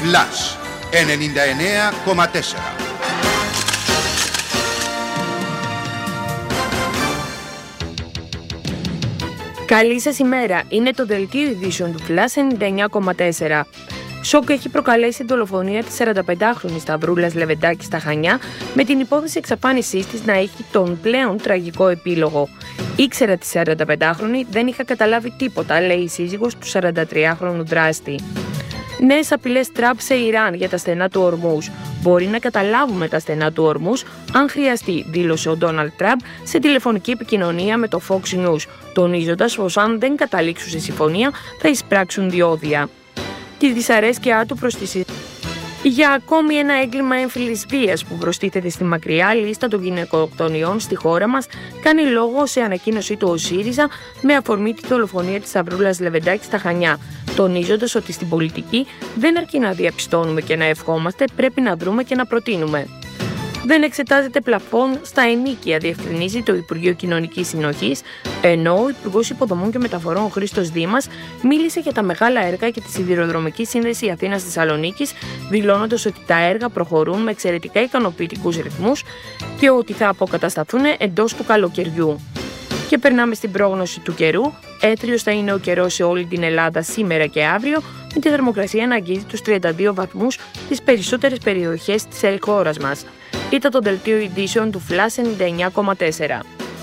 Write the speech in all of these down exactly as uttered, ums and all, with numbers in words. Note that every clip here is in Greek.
Flash ενενήντα εννέα κόμμα τέσσερα. Καλή σας ημέρα. Είναι το δελτίο ειδήσεων του Flash ενενήντα εννέα κόμμα τέσσερα. Σοκ έχει προκαλέσει η δολοφονία της σαρανταπεντάχρονης Σταυρούλας Λεβεντάκη στα Χανιά, με την υπόθεση εξαφάνισής της να έχει τον πλέον τραγικό επίλογο. Ήξερα τη σαρανταπεντάχρονη, δεν είχα καταλάβει τίποτα, λέει η σύζυγος του σαραντατριάχρονου δράστη. Νέες απειλές Τραμπ σε Ιράν για τα στενά του Ορμούζ. Μπορεί να καταλάβουμε τα στενά του Ορμούζ αν χρειαστεί, δήλωσε ο Ντόναλντ Τραμπ σε τηλεφωνική επικοινωνία με το Fox News, τονίζοντας πως αν δεν καταλήξουν σε συμφωνία θα εισπράξουν διόδια. Τη δυσαρέσκειά του προς τη για ακόμη ένα έγκλημα έμφυλης βίας που προστίθεται στη μακριά λίστα των γυναικοκτονιών στη χώρα μας, κάνει λόγο σε ανακοίνωσή του ο ΣΥΡΙΖΑ με αφορμή τη δολοφονία της Σταυρούλας Λεβεντάκη στα Χανιά, τονίζοντας ότι στην πολιτική δεν αρκεί να διαπιστώνουμε και να ευχόμαστε, πρέπει να δρούμε και να προτείνουμε. Δεν εξετάζεται πλαφόν στα ενοίκια, διευκρινίζει το Υπουργείο Κοινωνικής Συνοχής, ενώ ο Υπουργός Υποδομών και Μεταφορών Χρήστος Δήμας μίλησε για τα μεγάλα έργα και τη σιδηροδρομική σύνδεση Αθήνας-Θεσσαλονίκης, δηλώνοντας ότι τα έργα προχωρούν με εξαιρετικά ικανοποιητικούς ρυθμούς και ότι θα αποκατασταθούν εντός του καλοκαιριού. Και περνάμε στην πρόγνωση του καιρού. Έθριος θα είναι ο καιρός σε όλη την Ελλάδα σήμερα και αύριο, με τη θερμοκρασία να αγγίζει τους τριάντα δύο βαθμούς στις περισσότερες περιοχές της χώρας μας. Ήταν το δελτίο ειδήσεων του Flash ενενήντα εννέα κόμμα τέσσερα.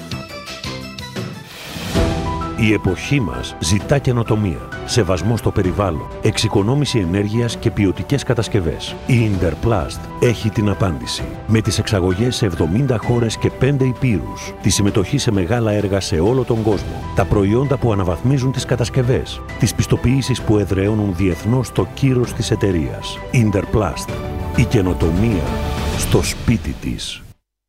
Η εποχή μας ζητά καινοτομία, σεβασμό στο περιβάλλον, εξοικονόμηση ενέργειας και ποιοτικές κατασκευές. Η Interplast έχει την απάντηση. Με τις εξαγωγές σε εβδομήντα χώρες και πέντε υπήρους, τη συμμετοχή σε μεγάλα έργα σε όλο τον κόσμο, τα προϊόντα που αναβαθμίζουν τις κατασκευές, τις πιστοποιήσεις που εδραιώνουν διεθνώς το κύρος της εταιρείας. Interplast. Η καινοτομία στο σπίτι της.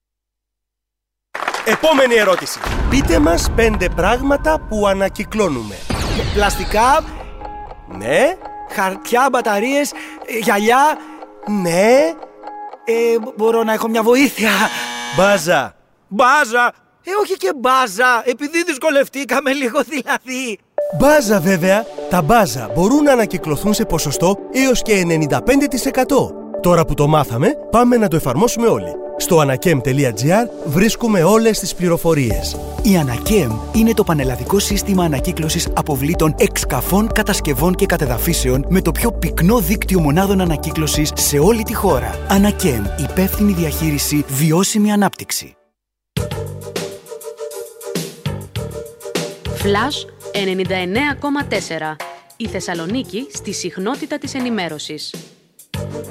Επόμενη ερώτηση. Πείτε μας πέντε πράγματα που ανακυκλώνουμε. Πλαστικά, ναι. Χαρτιά, μπαταρίες, γυαλιά, ναι. Ε, μπορώ να έχω μια βοήθεια. Μπάζα. Μπάζα. Ε, όχι και μπάζα, επειδή δυσκολευτήκαμε λίγο δηλαδή. Μπάζα βέβαια. Τα μπάζα μπορούν να ανακυκλωθούν σε ποσοστό έως και ενενήντα πέντε τοις εκατό. Τώρα που το μάθαμε, πάμε να το εφαρμόσουμε όλοι. Στο ανακέμ τελεία τζι άρ βρίσκουμε όλες τις πληροφορίες. Η Ανακέμ είναι το πανελλαδικό σύστημα ανακύκλωσης αποβλήτων εξκαφών, κατασκευών και κατεδαφίσεων με το πιο πυκνό δίκτυο μονάδων ανακύκλωσης σε όλη τη χώρα. Ανακέμ, υπεύθυνη διαχείριση, βιώσιμη ανάπτυξη. Flash ενενήντα εννέα κόμμα τέσσερα. Η Θεσσαλονίκη στη συχνότητα της ενημέρωσης.